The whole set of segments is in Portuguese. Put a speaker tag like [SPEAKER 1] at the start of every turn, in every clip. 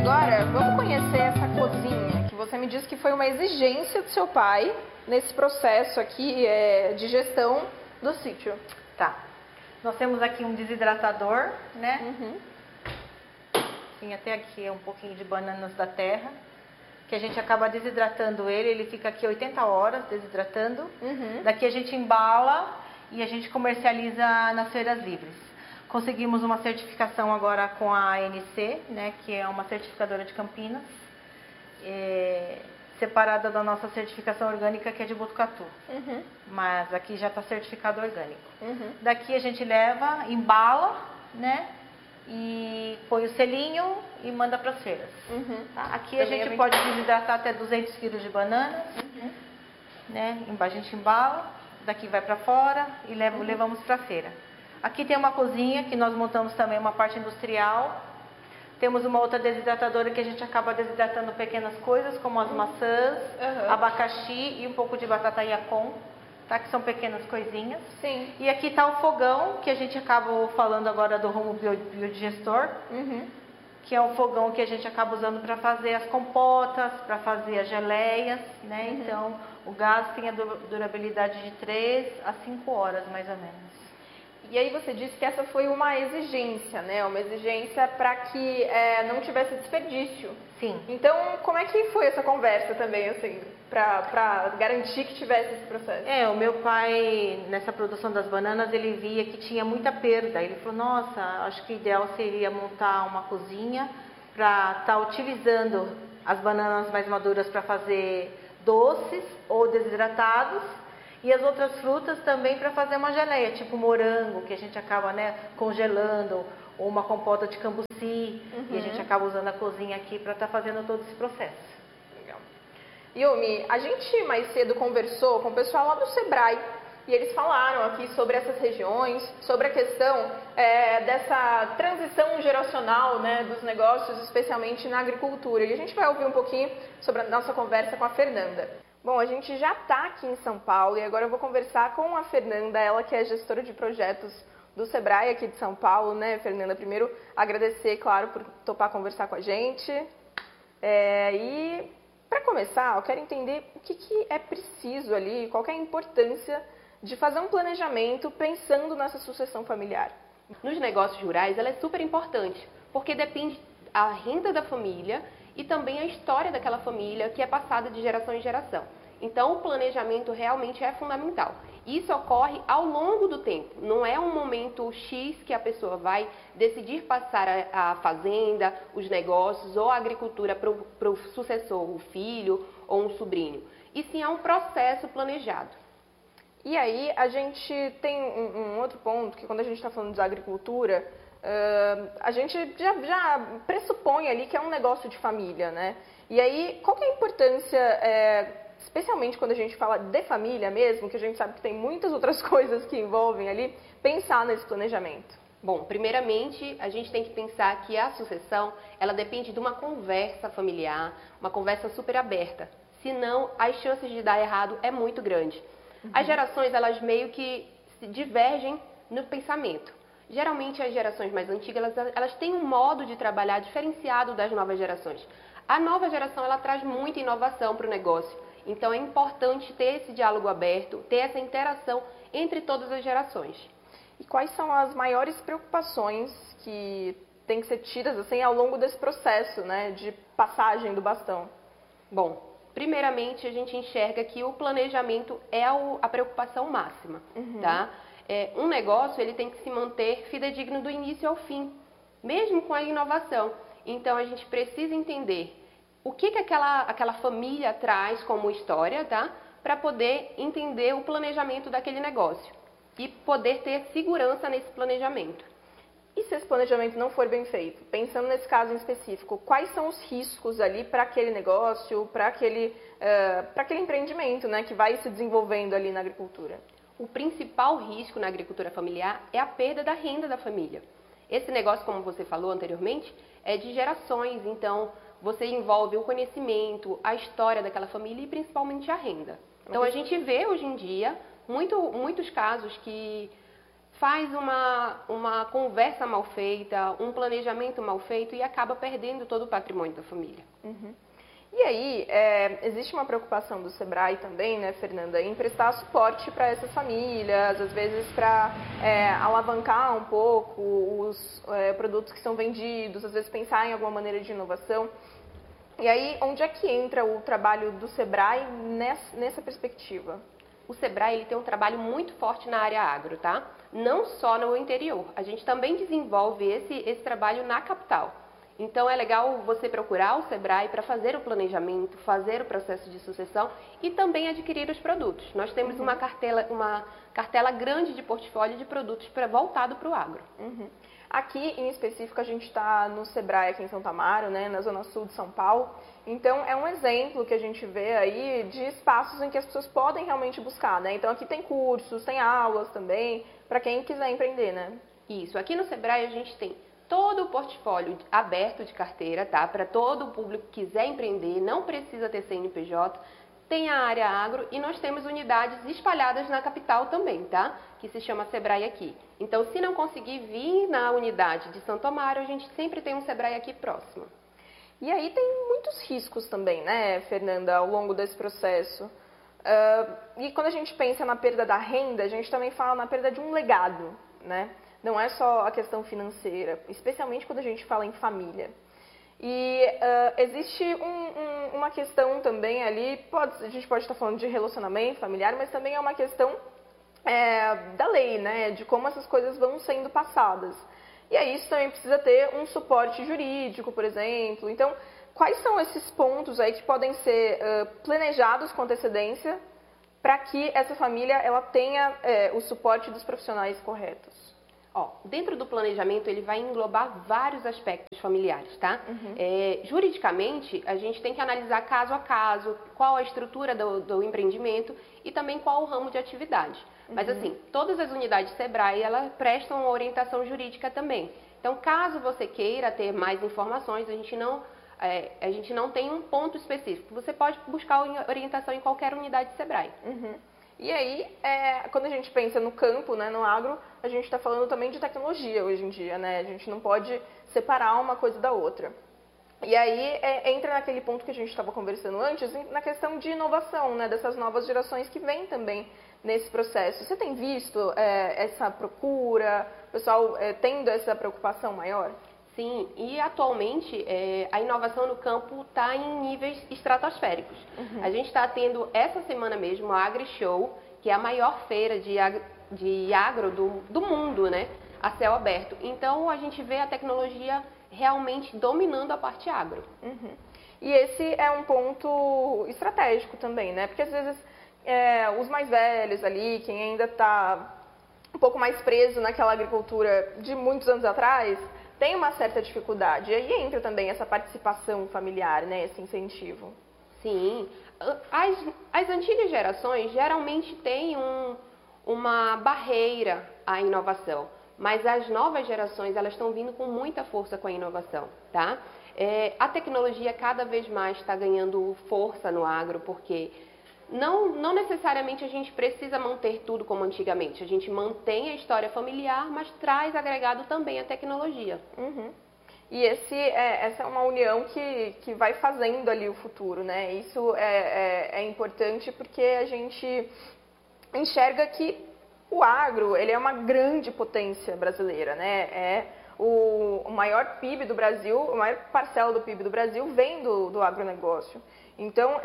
[SPEAKER 1] agora vamos conhecer essa cozinha, que você me disse que foi uma exigência do seu pai nesse processo aqui de gestão do sítio.
[SPEAKER 2] Tá. Nós temos aqui um desidratador, né? Tem até aqui um pouquinho de bananas da terra, que a gente acaba desidratando ele fica aqui 80 horas desidratando. Daqui a gente embala e a gente comercializa nas feiras livres. Conseguimos uma certificação agora com a ANC, né, que é uma certificadora de Campinas, separada da nossa certificação orgânica, que é de Botucatu. Mas aqui já está certificado orgânico. Daqui a gente leva, embala, né, e põe o selinho e manda para as feiras. Tá? Aqui a gente pode desidratar até 200 kg de bananas, né, a gente embala, daqui vai para fora e levamos para a feira. Aqui tem uma cozinha que nós montamos também uma parte industrial. Temos uma outra desidratadora que a gente acaba desidratando pequenas coisas, como as maçãs, abacaxi e um pouco de batata yacon, tá? Que são pequenas coisinhas.
[SPEAKER 1] Sim.
[SPEAKER 2] E aqui está o fogão, que a gente acaba falando agora do Rumo Biodigestor, que é um fogão que a gente acaba usando para fazer as compotas, para fazer as geleias, né? Então, o gás tem a durabilidade de 3 a 5 horas, mais ou menos.
[SPEAKER 1] E aí você disse que essa foi uma exigência, né? Uma exigência para que não tivesse desperdício.
[SPEAKER 2] Sim.
[SPEAKER 1] Então, como é que foi essa conversa também, assim, para garantir que tivesse esse processo?
[SPEAKER 2] O meu pai, nessa produção das bananas, ele via que tinha muita perda. Ele falou, nossa, acho que o ideal seria montar uma cozinha para estar utilizando as bananas mais maduras para fazer doces ou desidratados. E as outras frutas também para fazer uma geleia, tipo morango, que a gente acaba, né, congelando, ou uma compota de cambuci, e a gente acaba usando a cozinha aqui para estar fazendo todo esse processo.
[SPEAKER 1] Legal. Yumi, a gente mais cedo conversou com o pessoal lá do Sebrae, e eles falaram aqui sobre essas regiões, sobre a questão dessa transição geracional, né, dos negócios, especialmente na agricultura. E a gente vai ouvir um pouquinho sobre a nossa conversa com a Fernanda. Bom, a gente já está aqui em São Paulo e agora eu vou conversar com a Fernanda, ela que é gestora de projetos do Sebrae aqui de São Paulo, né, Fernanda? Primeiro, agradecer, claro, por topar conversar com a gente. E, para começar, eu quero entender o que é preciso ali, qual que é a importância de fazer um planejamento pensando nessa sucessão familiar.
[SPEAKER 3] Nos negócios rurais, ela é super importante, porque depende a renda da família e também a história daquela família que é passada de geração em geração. Então, o planejamento realmente é fundamental. Isso ocorre ao longo do tempo, não é um momento X que a pessoa vai decidir passar a fazenda, os negócios ou a agricultura para o sucessor, o filho ou um sobrinho. E sim é um processo planejado.
[SPEAKER 1] E aí, a gente tem um outro ponto, que quando a gente está falando de agricultura, a gente já pressupõe ali que é um negócio de família, né? E aí, qual que é a importância, especialmente quando a gente fala de família mesmo, que a gente sabe que tem muitas outras coisas que envolvem ali, pensar nesse planejamento?
[SPEAKER 3] Bom, primeiramente, a gente tem que pensar que a sucessão, ela depende de uma conversa familiar, uma conversa super aberta. Senão, as chances de dar errado é muito grande. As gerações, elas meio que se divergem no pensamento. Geralmente, as gerações mais antigas, elas têm um modo de trabalhar diferenciado das novas gerações. A nova geração, ela traz muita inovação para o negócio. Então, é importante ter esse diálogo aberto, ter essa interação entre todas as gerações.
[SPEAKER 1] E quais são as maiores preocupações que têm que ser tidas assim, ao longo desse processo, né, de passagem do bastão?
[SPEAKER 3] Bom, primeiramente, a gente enxerga que o planejamento é a preocupação máxima, tá? Um negócio, ele tem que se manter fidedigno do início ao fim, mesmo com a inovação. Então, a gente precisa entender o que aquela família traz como história, tá? Para poder entender o planejamento daquele negócio e poder ter segurança nesse planejamento.
[SPEAKER 1] E se esse planejamento não for bem feito? Pensando nesse caso em específico, quais são os riscos ali para aquele negócio, para aquele empreendimento, né, que vai se desenvolvendo ali na agricultura?
[SPEAKER 3] O principal risco na agricultura familiar é a perda da renda da família. Esse negócio, como você falou anteriormente, é de gerações, então você envolve o conhecimento, a história daquela família e principalmente a renda. Então a gente vê hoje em dia muitos casos que faz uma conversa mal feita, um planejamento mal feito e acaba perdendo todo o patrimônio da família.
[SPEAKER 1] E aí, existe uma preocupação do Sebrae também, né, Fernanda, em prestar suporte para essas famílias, às vezes para alavancar um pouco os produtos que são vendidos, às vezes pensar em alguma maneira de inovação. E aí, onde é que entra o trabalho do Sebrae nessa perspectiva?
[SPEAKER 3] O Sebrae ele tem um trabalho muito forte na área agro, tá? Não só no interior, a gente também desenvolve esse trabalho na capital. Então é legal você procurar o Sebrae para fazer o planejamento, fazer o processo de sucessão e também adquirir os produtos. Nós temos uma cartela grande de portfólio de produtos voltado para o agro.
[SPEAKER 1] Aqui, em específico, a gente está no Sebrae aqui em Santo Amaro, né, na zona sul de São Paulo. Então, é um exemplo que a gente vê aí de espaços em que as pessoas podem realmente buscar, né? Então, aqui tem cursos, tem aulas também, para quem quiser empreender, né?
[SPEAKER 3] Isso, aqui no Sebrae a gente tem todo o portfólio aberto de carteira, tá? Para todo o público que quiser empreender, não precisa ter CNPJ. Tem a área agro e nós temos unidades espalhadas na capital também, tá? Que se chama Sebrae aqui. Então, se não conseguir vir na unidade de Santo Amaro, a gente sempre tem um Sebrae aqui próximo.
[SPEAKER 1] E aí tem muitos riscos também, né, Fernanda, ao longo desse processo. E quando a gente pensa na perda da renda, a gente também fala na perda de um legado, né? Não é só a questão financeira, especialmente quando a gente fala em família. E existe uma questão também ali, a gente pode estar falando de relacionamento familiar, mas também é uma questão da lei, né? De como essas coisas vão sendo passadas. E aí isso também precisa ter um suporte jurídico, por exemplo. Então, quais são esses pontos aí que podem ser planejados com antecedência para que essa família ela tenha o suporte dos profissionais corretos?
[SPEAKER 3] Dentro do planejamento, ele vai englobar vários aspectos familiares, tá? Juridicamente, a gente tem que analisar caso a caso, qual a estrutura do empreendimento e também qual o ramo de atividade. Mas assim, todas as unidades Sebrae, elas prestam uma orientação jurídica também. Então, caso você queira ter mais informações, a gente não tem um ponto específico. Você pode buscar orientação em qualquer unidade Sebrae.
[SPEAKER 1] E aí, quando a gente pensa no campo, né, no agro, a gente está falando também de tecnologia hoje em dia, né? A gente não pode separar uma coisa da outra. E aí entra naquele ponto que a gente estava conversando antes, na questão de inovação, né, dessas novas gerações que vêm também nesse processo. Você tem visto essa procura, o pessoal tendo essa preocupação maior?
[SPEAKER 3] Sim, e atualmente a inovação no campo está em níveis estratosféricos. A gente está tendo essa semana mesmo a AgriShow, que é a maior feira de agro do mundo, né? A céu aberto. Então a gente vê a tecnologia realmente dominando a parte agro.
[SPEAKER 1] E esse é um ponto estratégico também, né? Porque às vezes os mais velhos ali, quem ainda está um pouco mais preso naquela agricultura de muitos anos atrás, tem uma certa dificuldade. E aí entra também essa participação familiar, né? Esse incentivo.
[SPEAKER 3] Sim. As antigas gerações geralmente têm uma barreira à inovação. Mas as novas gerações, elas estão vindo com muita força com a inovação, tá? A tecnologia cada vez mais está ganhando força no agro, porque não necessariamente a gente precisa manter tudo como antigamente. A gente mantém a história familiar, mas traz agregado também a tecnologia.
[SPEAKER 1] E essa é uma união que vai fazendo ali o futuro, né? Isso é importante porque a gente enxerga que o agro, ele é uma grande potência brasileira, né? O maior PIB do Brasil, a maior parcela do PIB do Brasil vem do agronegócio. Então,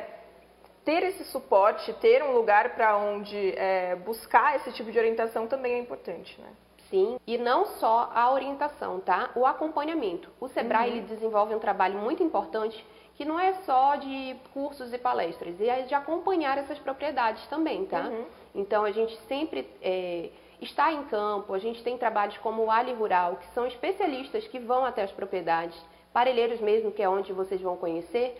[SPEAKER 1] ter esse suporte, ter um lugar para onde buscar esse tipo de orientação também é importante, né?
[SPEAKER 3] Sim, e não só a orientação, tá? O acompanhamento. O Sebrae ele desenvolve um trabalho muito importante que não é só de cursos e palestras, é de acompanhar essas propriedades também, tá? Então, a gente sempre está em campo, a gente tem trabalhos como o Ali Rural, que são especialistas que vão até as propriedades, parelheiros mesmo, que é onde vocês vão conhecer.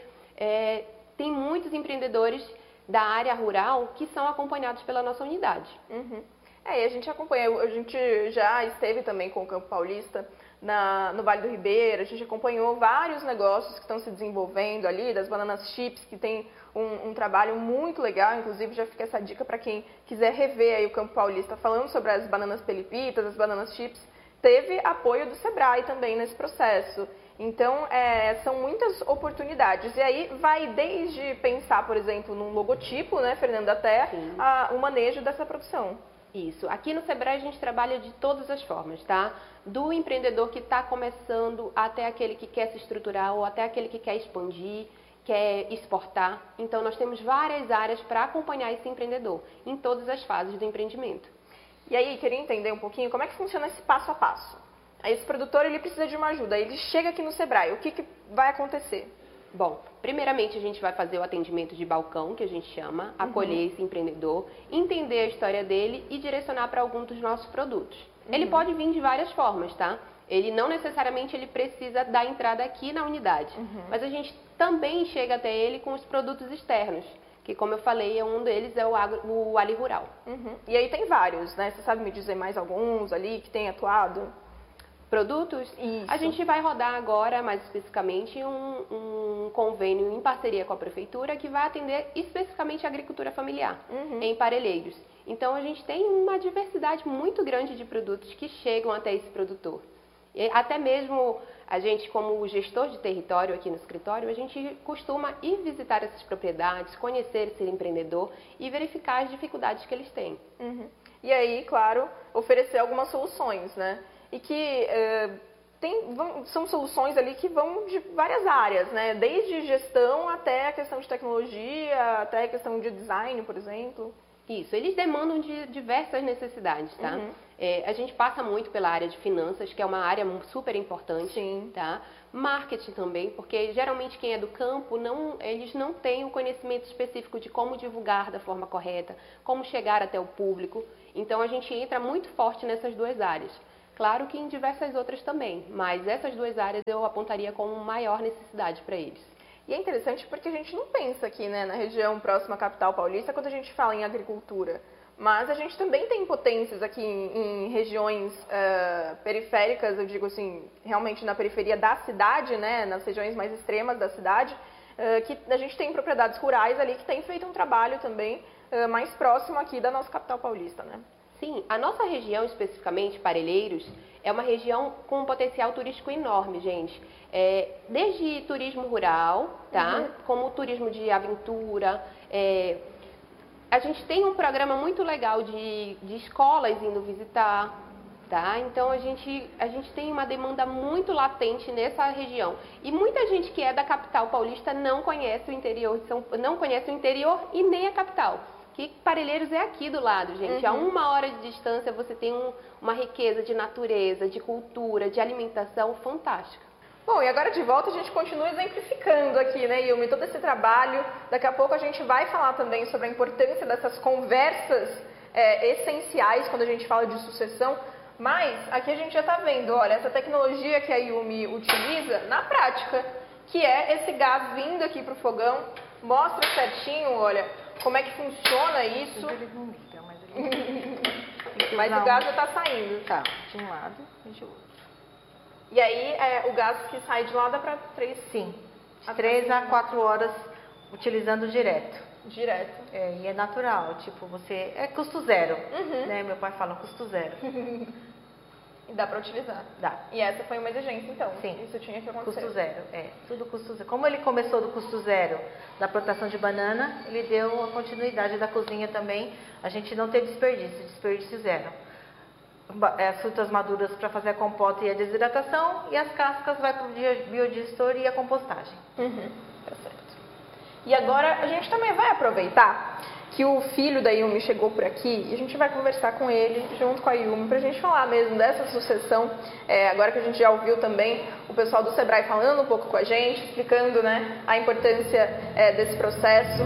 [SPEAKER 3] Tem muitos empreendedores da área rural que são acompanhados pela nossa unidade.
[SPEAKER 1] E a gente acompanha, a gente já esteve também com o Campo Paulista no Vale do Ribeira, a gente acompanhou vários negócios que estão se desenvolvendo ali, das bananas chips, que tem um trabalho muito legal, inclusive já fica essa dica para quem quiser rever aí o Campo Paulista falando sobre as bananas pelipitas, as bananas chips, teve apoio do Sebrae também nesse processo. Então, são muitas oportunidades. E aí vai desde pensar, por exemplo, num logotipo, né, Fernanda, até o manejo dessa produção.
[SPEAKER 3] Isso. Aqui no Sebrae a gente trabalha de todas as formas, tá? Do empreendedor que está começando até aquele que quer se estruturar ou até aquele que quer expandir, quer exportar. Então, nós temos várias áreas para acompanhar esse empreendedor em todas as fases do empreendimento.
[SPEAKER 1] E aí, queria entender um pouquinho como é que funciona esse passo a passo. Esse produtor, ele precisa de uma ajuda, ele chega aqui no Sebrae, o que vai acontecer?
[SPEAKER 3] Bom, primeiramente a gente vai fazer o atendimento de balcão, que a gente chama, acolher esse empreendedor, entender a história dele e direcionar para algum dos nossos produtos. Ele pode vir de várias formas, tá? Ele não necessariamente ele precisa dar entrada aqui na unidade, mas a gente também chega até ele com os produtos externos, que como eu falei, um deles é o Ali Rural.
[SPEAKER 1] E aí tem vários, né? Você sabe me dizer mais alguns ali que tem atuado?
[SPEAKER 3] Produtos?
[SPEAKER 1] Isso.
[SPEAKER 3] A gente vai rodar agora, mais especificamente, um convênio em parceria com a Prefeitura que vai atender especificamente a agricultura familiar, em Parelheiros. Então, a gente tem uma diversidade muito grande de produtos que chegam até esse produtor. E até mesmo a gente, como gestor de território aqui no escritório, a gente costuma ir visitar essas propriedades, conhecer esse empreendedor e verificar as dificuldades que eles têm.
[SPEAKER 1] E aí, claro, oferecer algumas soluções, né? E que são soluções ali que vão de várias áreas, né? Desde gestão até a questão de tecnologia, até a questão de design, por exemplo.
[SPEAKER 3] Isso, eles demandam de diversas necessidades, tá? A gente passa muito pela área de finanças, que é uma área super importante,
[SPEAKER 1] Sim.
[SPEAKER 3] tá? Marketing também, porque geralmente quem é do campo, eles não têm o conhecimento específico de como divulgar da forma correta, como chegar até o público. Então, a gente entra muito forte nessas duas áreas. Claro que em diversas outras também, mas essas duas áreas eu apontaria como maior necessidade para eles.
[SPEAKER 1] E é interessante porque a gente não pensa aqui, né, na região próxima à capital paulista quando a gente fala em agricultura. Mas a gente também tem potências aqui em regiões periféricas, eu digo assim, realmente na periferia da cidade, né, nas regiões mais extremas da cidade, que a gente tem propriedades rurais ali que têm feito um trabalho também mais próximo aqui da nossa capital paulista, né?
[SPEAKER 3] Sim, a nossa região, especificamente Parelheiros, é uma região com um potencial turístico enorme, gente. Desde turismo rural, tá? Como turismo de aventura. A gente tem um programa muito legal de escolas indo visitar, tá? Então a gente tem uma demanda muito latente nessa região. E muita gente que é da capital paulista não conhece o interior e nem a capital. Que Parelheiros é aqui do lado, gente. A 1 hora de distância você tem uma riqueza de natureza, de cultura, de alimentação fantástica.
[SPEAKER 1] Bom, e agora de volta a gente continua exemplificando aqui, né, Yumi, todo esse trabalho. Daqui a pouco a gente vai falar também sobre a importância dessas conversas essenciais quando a gente fala de sucessão. Mas aqui a gente já está vendo, olha, essa tecnologia que a Yumi utiliza na prática, que é esse gás vindo aqui para o fogão. Mostra certinho, olha, como é que funciona isso. Mas o gás já está saindo.
[SPEAKER 2] Tá, de um lado e de outro.
[SPEAKER 1] E aí, o gás que sai de lá dá para 3?
[SPEAKER 2] Sim, de 3 a 4 horas utilizando direto.
[SPEAKER 1] Direto.
[SPEAKER 2] E é natural, tipo, é custo zero, né? Meu pai fala custo zero.
[SPEAKER 1] E dá para utilizar.
[SPEAKER 2] Dá.
[SPEAKER 1] E essa foi uma exigência, então.
[SPEAKER 2] Sim.
[SPEAKER 1] Isso tinha que acontecer.
[SPEAKER 2] Custo zero, tudo custo zero. Como ele começou do custo zero da plantação de banana, ele deu a continuidade da cozinha também. A gente não tem desperdício zero. As frutas maduras para fazer a compota e a desidratação, e as cascas vai para o biodigestor e a compostagem.
[SPEAKER 1] Tá certo. E agora a gente também vai aproveitar que o filho da Yumi chegou por aqui e a gente vai conversar com ele junto com a Yumi para a gente falar mesmo dessa sucessão. Agora que a gente já ouviu também o pessoal do Sebrae falando um pouco com a gente, explicando, né, a importância desse processo.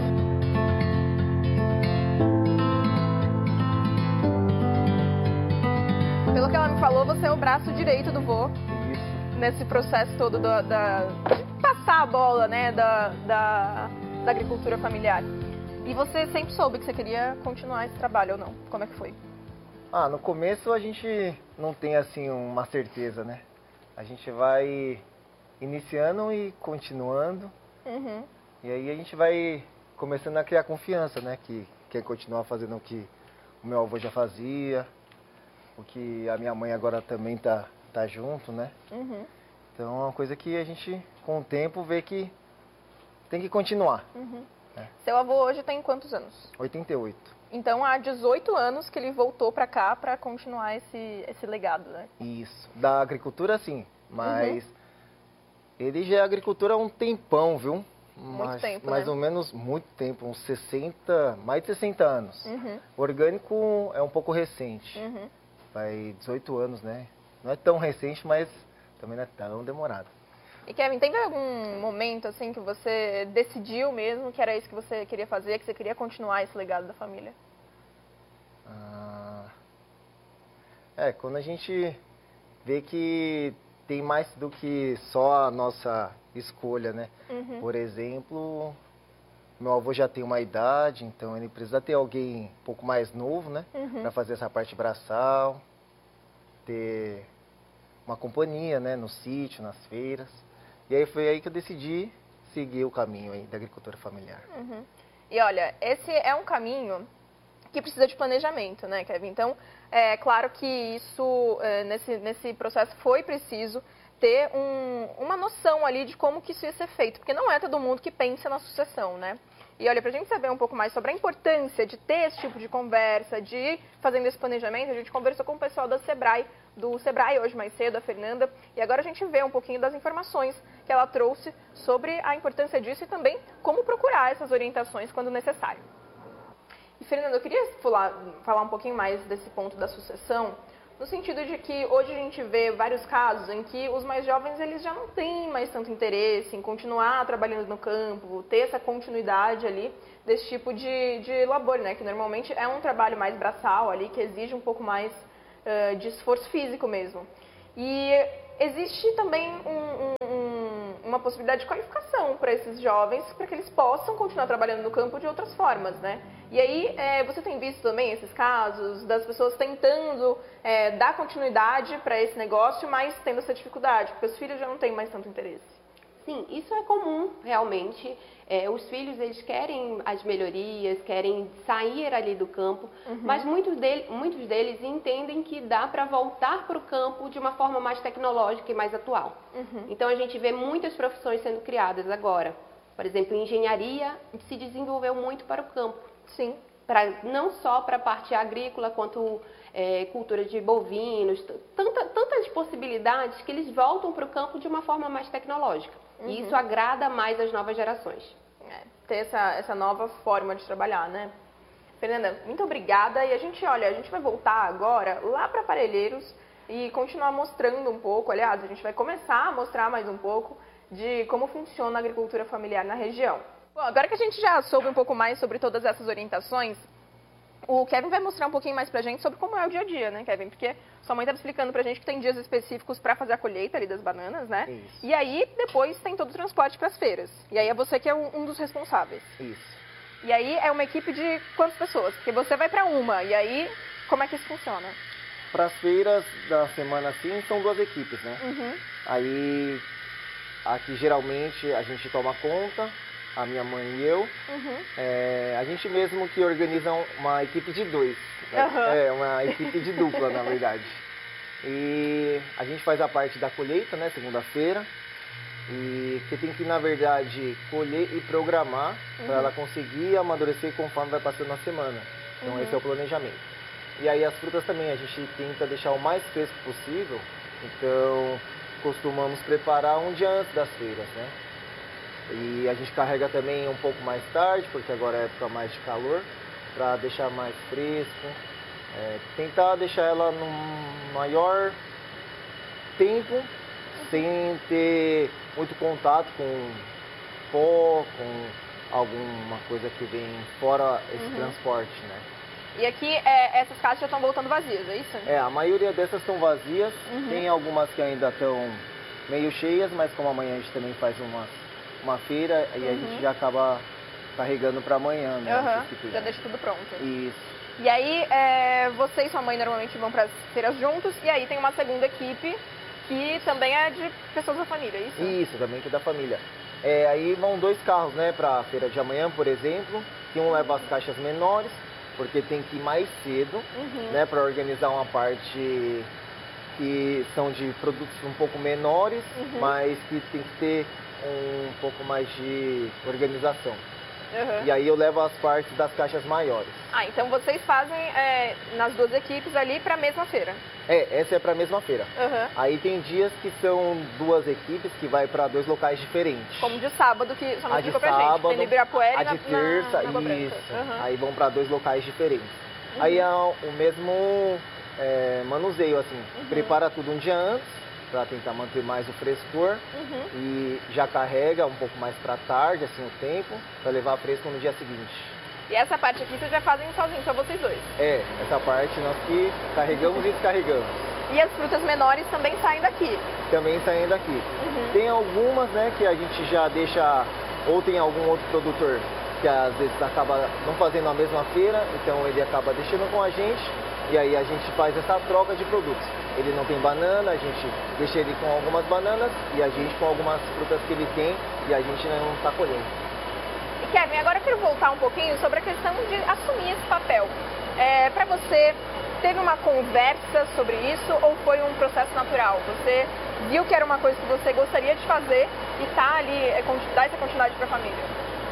[SPEAKER 1] Pelo que ela me falou, você é o braço direito do vô nesse processo todo de passar a bola, né, da agricultura familiar. E você sempre soube que você queria continuar esse trabalho ou não? Como é que foi?
[SPEAKER 4] No começo a gente não tem assim uma certeza, né? a gente vai iniciando e continuando. E aí a gente vai começando a criar confiança, né? Que quer continuar fazendo o que o meu avô já fazia, o que a minha mãe agora também tá junto, né? Então é uma coisa que a gente, com o tempo, vê que tem que continuar.
[SPEAKER 1] Seu avô hoje tem quantos anos?
[SPEAKER 4] 88.
[SPEAKER 1] Então há 18 anos que ele voltou para cá para continuar esse legado, né?
[SPEAKER 4] Isso. Da agricultura, sim. Mas ele já é agricultor há um tempão, viu?
[SPEAKER 1] Muito tempo,
[SPEAKER 4] mais
[SPEAKER 1] né?
[SPEAKER 4] ou menos muito tempo, uns 60, mais de 60 anos. O orgânico é um pouco recente. Vai 18 anos, né? Não é tão recente, mas também não é tão demorado.
[SPEAKER 1] E Kevin, teve algum momento assim que você decidiu mesmo que era isso que você queria fazer, que você queria continuar esse legado da família?
[SPEAKER 4] Quando a gente vê que tem mais do que só a nossa escolha, né? Por exemplo, meu avô já tem uma idade, então ele precisa ter alguém um pouco mais novo, né? Para fazer essa parte braçal, ter uma companhia, né? No sítio, nas feiras. E aí foi aí que eu decidi seguir o caminho aí da agricultura familiar.
[SPEAKER 1] E olha, esse é um caminho que precisa de planejamento, né, Kevin? Então, é claro que isso, nesse processo foi preciso ter uma noção ali de como que isso ia ser feito, porque não é todo mundo que pensa na sucessão, né? E olha, para a gente saber um pouco mais sobre a importância de ter esse tipo de conversa, de ir fazendo esse planejamento, a gente conversou com o pessoal do Sebrae hoje mais cedo, a Fernanda, e agora a gente vê um pouquinho das informações que ela trouxe sobre a importância disso e também como procurar essas orientações quando necessário. E Fernanda, eu queria falar um pouquinho mais desse ponto da sucessão, no sentido de que hoje a gente vê vários casos em que os mais jovens eles já não têm mais tanto interesse em continuar trabalhando no campo, ter essa continuidade ali desse tipo de labor, né? Que normalmente é um trabalho mais braçal ali, que exige um pouco mais de esforço físico mesmo. E existe também uma possibilidade de qualificação para esses jovens, para que eles possam continuar trabalhando no campo de outras formas, né? E aí, você tem visto também esses casos das pessoas tentando dar continuidade para esse negócio, mas tendo essa dificuldade, porque os filhos já não têm mais tanto interesse.
[SPEAKER 3] Sim, isso é comum, realmente. Os filhos, eles querem as melhorias, querem sair ali do campo, mas muitos deles entendem que dá para voltar para o campo de uma forma mais tecnológica e mais atual. Então, a gente vê muitas profissões sendo criadas agora. Por exemplo, engenharia se desenvolveu muito para o campo.
[SPEAKER 1] Sim.
[SPEAKER 3] Não só para a parte agrícola, quanto cultura de bovinos, tantas possibilidades que eles voltam para o campo de uma forma mais tecnológica. E isso agrada mais as novas gerações.
[SPEAKER 1] Ter essa nova forma de trabalhar, né? Fernanda, muito obrigada. E a gente vai voltar agora lá para Parelheiros e continuar mostrando um pouco. Aliás, a gente vai começar a mostrar mais um pouco de como funciona a agricultura familiar na região. Bom, agora que a gente já soube um pouco mais sobre todas essas orientações, o Kevin vai mostrar um pouquinho mais pra gente sobre como é o dia a dia, né, Kevin? Porque sua mãe estava explicando pra gente que tem dias específicos para fazer a colheita ali das bananas, né?
[SPEAKER 4] Isso.
[SPEAKER 1] E aí, depois tem todo o transporte para as feiras. E aí é você que é um dos responsáveis.
[SPEAKER 4] Isso.
[SPEAKER 1] E aí é uma equipe de quantas pessoas? Porque você vai para uma, e aí como é que isso funciona?
[SPEAKER 4] Para as feiras da semana, assim, são 2 equipes, né? Aí, aqui geralmente a gente toma conta, a minha mãe e eu. A gente mesmo que organiza uma equipe de 2. Né? Uma equipe de dupla, na verdade. E a gente faz a parte da colheita, né? Segunda-feira. E que tem que, na verdade, colher e programar para ela conseguir amadurecer conforme vai passando a semana. Então, esse é o planejamento. E aí, as frutas também, a gente tenta deixar o mais fresco possível. Então, costumamos preparar um dia antes das feiras, né? E a gente carrega também um pouco mais tarde, porque agora é época mais de calor, para deixar mais fresco. Tentar deixar ela no maior tempo, sem ter muito contato com pó, com alguma coisa que vem fora esse transporte, né?
[SPEAKER 1] E aqui, essas caixas já estão voltando vazias, é isso?
[SPEAKER 4] A maioria dessas estão vazias. Tem algumas que ainda estão meio cheias, mas como amanhã a gente também faz uma feira, e a gente já acaba carregando para amanhã, né?
[SPEAKER 1] Já deixa tudo pronto.
[SPEAKER 4] Isso.
[SPEAKER 1] E aí, você e sua mãe normalmente vão para as feiras juntos, e aí tem uma segunda equipe que também é de pessoas da família, é isso?
[SPEAKER 4] Isso, também que é da família. Aí vão 2 carros, né, para a feira de amanhã, por exemplo, que um leva as caixas menores, porque tem que ir mais cedo, né, para organizar uma parte que são de produtos um pouco menores, mas que tem que ter um pouco mais de organização. E aí eu levo as partes das caixas maiores.
[SPEAKER 1] Ah, então vocês fazem nas 2 equipes ali para a mesma feira?
[SPEAKER 4] Essa é para a mesma feira. Aí tem dias que são 2 equipes que vai para 2 locais diferentes.
[SPEAKER 1] Como de sábado, que só não
[SPEAKER 4] a de
[SPEAKER 1] explica pra
[SPEAKER 4] sábado,
[SPEAKER 1] gente. Tem no Ibirapuera
[SPEAKER 4] a de terça,
[SPEAKER 1] na Branca.
[SPEAKER 4] isso. Aí vão para 2 locais diferentes. Aí é o mesmo manuseio, assim. Prepara tudo um dia antes, para tentar manter mais o frescor, e já carrega um pouco mais para tarde, assim, o tempo, para levar fresco no dia seguinte.
[SPEAKER 1] E essa parte aqui vocês já fazem sozinhos, só vocês 2?
[SPEAKER 4] Essa parte nós que carregamos e descarregamos.
[SPEAKER 1] E as frutas menores também saem daqui?
[SPEAKER 4] Também saem daqui. Tem algumas, né, que a gente já deixa, ou tem algum outro produtor que às vezes acaba não fazendo a mesma feira, então ele acaba deixando com a gente, e aí a gente faz essa troca de produtos. Ele não tem banana, a gente deixa ele com algumas bananas e a gente com algumas frutas que ele tem e a gente não está colhendo.
[SPEAKER 1] E Kevin, agora eu quero voltar um pouquinho sobre a questão de assumir esse papel. Para você, teve uma conversa sobre isso ou foi um processo natural? Você viu que era uma coisa que você gostaria de fazer e tá ali, dar essa continuidade para a família?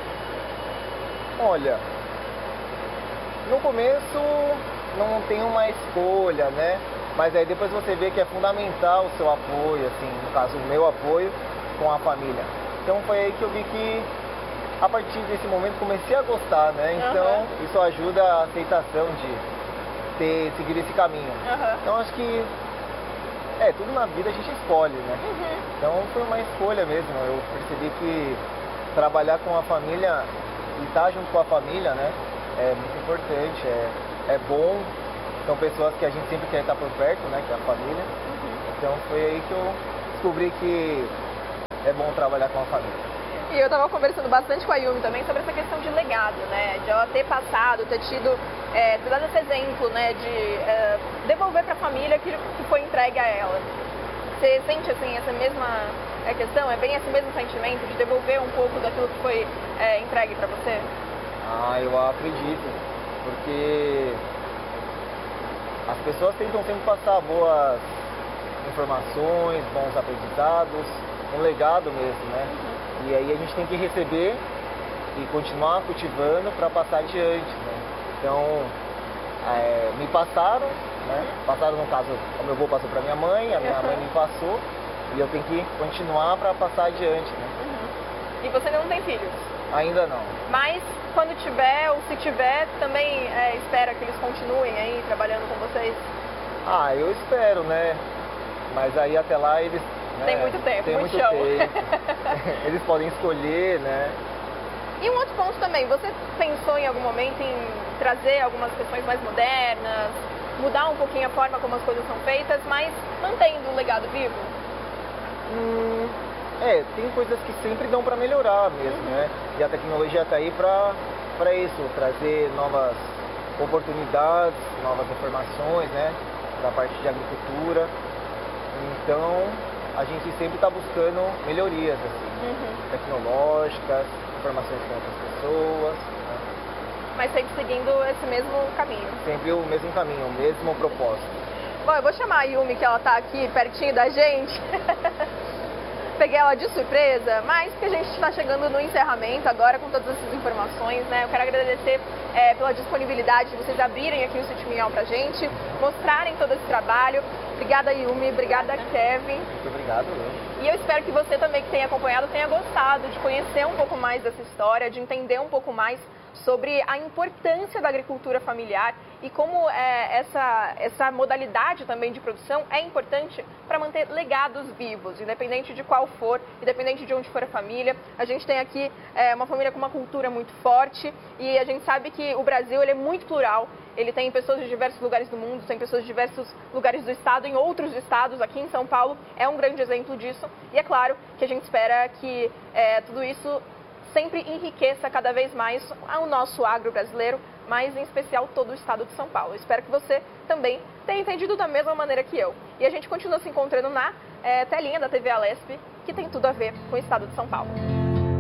[SPEAKER 4] Olha, no começo não tem uma escolha, né? Mas aí depois você vê que é fundamental o seu apoio, assim, no caso o meu apoio com a família. Então foi aí que eu vi que a partir desse momento comecei a gostar, né? Então isso ajuda a aceitação de seguir esse caminho. Então acho que tudo na vida a gente escolhe, né? Então foi uma escolha mesmo. Eu percebi que trabalhar com a família e estar junto com a família, né? É muito importante, é bom. São pessoas que a gente sempre quer estar por perto, né, que é a família. Então foi aí que eu descobri que é bom trabalhar com a família.
[SPEAKER 1] E eu estava conversando bastante com a Yumi também sobre essa questão de legado, né, de ela ter passado, ter tido, ter dado esse exemplo, né, de devolver para a família aquilo que foi entregue a ela. Você sente, assim, essa mesma questão? É bem esse mesmo sentimento de devolver um pouco daquilo que foi entregue para você?
[SPEAKER 4] Ah, eu acredito, porque as pessoas tentam sempre passar boas informações, bons aprendizados, um legado mesmo, né? E aí a gente tem que receber e continuar cultivando para passar adiante, né? Então, me passaram, né? Passaram, no caso, o meu avô passou para minha mãe, a minha mãe me passou, e eu tenho que continuar para passar adiante, né?
[SPEAKER 1] E você não tem filhos?
[SPEAKER 4] Ainda não.
[SPEAKER 1] Mas quando tiver, ou se tiver, também espera que eles continuem aí trabalhando com vocês?
[SPEAKER 4] Ah, eu espero, né? Mas aí até lá eles... Né,
[SPEAKER 1] tem muito tempo,
[SPEAKER 4] tem muito
[SPEAKER 1] chão.
[SPEAKER 4] tempo. Eles podem escolher, né?
[SPEAKER 1] E um outro ponto também, você pensou em algum momento em trazer algumas questões mais modernas, mudar um pouquinho a forma como as coisas são feitas, mas mantendo o legado vivo?
[SPEAKER 4] Tem coisas que sempre dão para melhorar mesmo, né? E a tecnologia está aí para isso, trazer novas oportunidades, novas informações, né? Da parte de agricultura. Então, a gente sempre está buscando melhorias, assim, tecnológicas, informações com outras pessoas. Né?
[SPEAKER 1] Mas sempre seguindo esse mesmo caminho.
[SPEAKER 4] Sempre o mesmo caminho, o mesmo propósito.
[SPEAKER 1] Bom, eu vou chamar a Yumi, que ela está aqui pertinho da gente. Peguei ela de surpresa, mas que a gente está chegando no encerramento agora com todas essas informações, né? Eu quero agradecer pela disponibilidade de vocês abrirem aqui o Sítio Minhal pra gente, mostrarem todo esse trabalho. Obrigada, Yumi, obrigada, Kevin.
[SPEAKER 4] Muito obrigado, eu.
[SPEAKER 1] E eu espero que você também que tenha acompanhado tenha gostado de conhecer um pouco mais dessa história, de entender um pouco mais sobre a importância da agricultura familiar e como essa modalidade também de produção é importante para manter legados vivos, independente de qual for, independente de onde for a família. A gente tem aqui uma família com uma cultura muito forte e a gente sabe que o Brasil ele é muito plural. Ele tem pessoas de diversos lugares do mundo, tem pessoas de diversos lugares do estado, em outros estados, aqui em São Paulo é um grande exemplo disso. E é claro que a gente espera que tudo isso sempre enriqueça cada vez mais o nosso agro brasileiro, mas em especial todo o estado de São Paulo. Espero que você também tenha entendido da mesma maneira que eu. E a gente continua se encontrando na telinha da TV Alesp, que tem tudo a ver com o estado de São Paulo.